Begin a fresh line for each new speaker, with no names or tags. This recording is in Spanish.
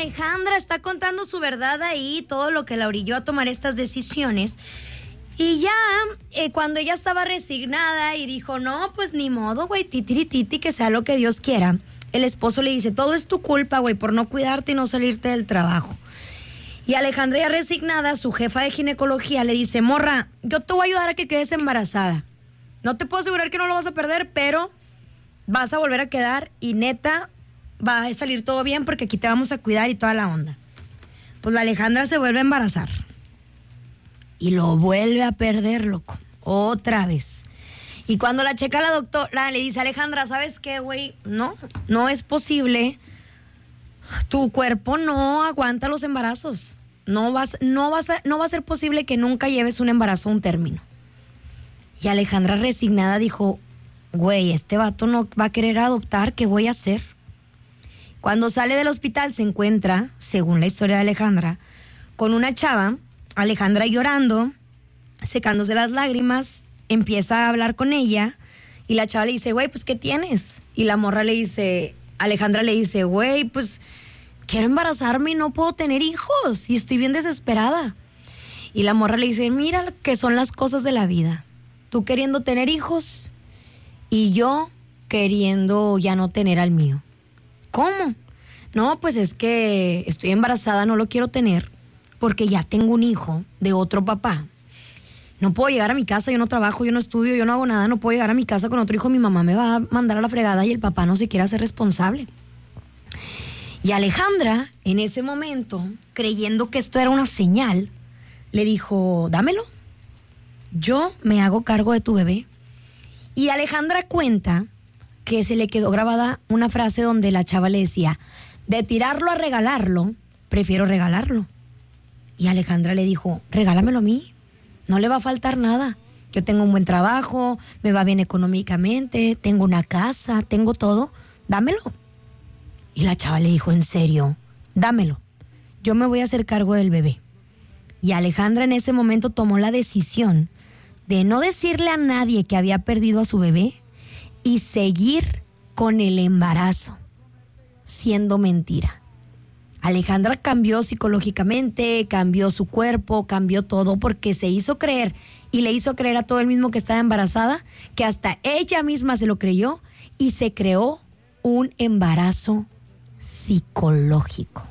Alejandra está contando su verdad ahí, todo lo que la orilló a tomar estas decisiones. Y ya, cuando ella estaba resignada y dijo, no, pues ni modo, güey, titirititi, que sea lo que Dios quiera. El esposo le dice, todo es tu culpa, güey, por no cuidarte y no salirte del trabajo. Y Alejandra, ya resignada, su jefa de ginecología le dice, morra, yo te voy a ayudar a que quedes embarazada. No te puedo asegurar que no lo vas a perder, pero vas a volver a quedar y neta, va a salir todo bien porque aquí te vamos a cuidar y toda la onda. Pues la Alejandra se vuelve a embarazar. Y lo vuelve a perder, loco. Otra vez. Y cuando la checa la doctora, le dice, Alejandra, ¿sabes qué, güey? No es posible. Tu cuerpo no aguanta los embarazos. No va a ser posible que nunca lleves un embarazo a un término. Y Alejandra, resignada, dijo, güey, este vato no va a querer adoptar, ¿qué voy a hacer? Cuando sale del hospital se encuentra, según la historia de Alejandra, con una chava. Alejandra llorando, secándose las lágrimas, empieza a hablar con ella y la chava le dice, güey, pues ¿qué tienes? Y la morra le dice, Alejandra le dice, güey, pues quiero embarazarme y no puedo tener hijos y estoy bien desesperada. Y la morra le dice, mira que son las cosas de la vida, tú queriendo tener hijos y yo queriendo ya no tener al mío. ¿Cómo? No, pues es que estoy embarazada, no lo quiero tener porque ya tengo un hijo de otro papá. No puedo llegar a mi casa, yo no trabajo, yo no estudio, yo no hago nada, no puedo llegar a mi casa con otro hijo, mi mamá me va a mandar a la fregada y el papá no se quiere hacer responsable. Y Alejandra, en ese momento, creyendo que esto era una señal, le dijo, dámelo, yo me hago cargo de tu bebé. Y Alejandra cuenta que se le quedó grabada una frase donde la chava le decía, de tirarlo a regalarlo, prefiero regalarlo. Y Alejandra le dijo, regálamelo a mí, no le va a faltar nada. Yo tengo un buen trabajo, me va bien económicamente, tengo una casa, tengo todo, dámelo. Y la chava le dijo, en serio, dámelo, yo me voy a hacer cargo del bebé. Y Alejandra en ese momento tomó la decisión de no decirle a nadie que había perdido a su bebé y seguir con el embarazo, siendo mentira. Alejandra cambió psicológicamente, cambió su cuerpo, cambió todo porque se hizo creer y le hizo creer a todo el mundo que estaba embarazada, que hasta ella misma se lo creyó y se creó un embarazo psicológico.